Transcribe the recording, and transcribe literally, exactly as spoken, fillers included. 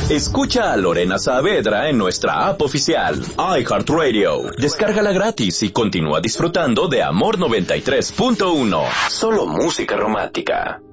Escucha a Lorena Saavedra en nuestra app oficial, iHeartRadio. Descárgala gratis y continúa disfrutando de Amor noventa y tres punto uno. Solo música romántica.